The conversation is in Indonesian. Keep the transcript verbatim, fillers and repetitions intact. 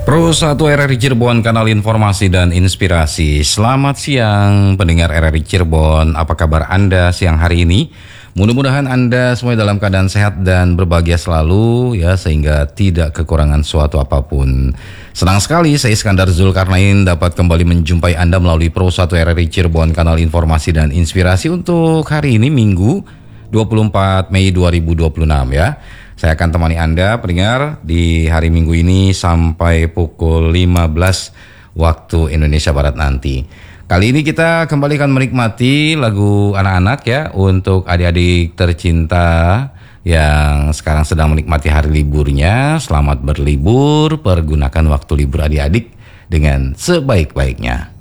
Pro satu R R I Cirebon, kanal informasi dan inspirasi. Selamat siang pendengar R R I Cirebon, apa kabar Anda siang hari ini? Mudah-mudahan Anda semua dalam keadaan sehat dan berbahagia selalu ya, sehingga tidak kekurangan suatu apapun. Senang sekali saya Iskandar Zulkarnain dapat kembali menjumpai Anda melalui Pro satu R R I Cirebon, kanal informasi dan inspirasi untuk hari ini Minggu dua puluh empat Mei dua ribu dua puluh enam ya. Saya akan temani Anda pendengar di hari Minggu ini sampai pukul lima belas waktu Indonesia Barat nanti. Kali ini kita kembali akan menikmati lagu anak-anak ya, untuk adik-adik tercinta yang sekarang sedang menikmati hari liburnya. Selamat berlibur, pergunakan waktu libur adik-adik dengan sebaik-baiknya.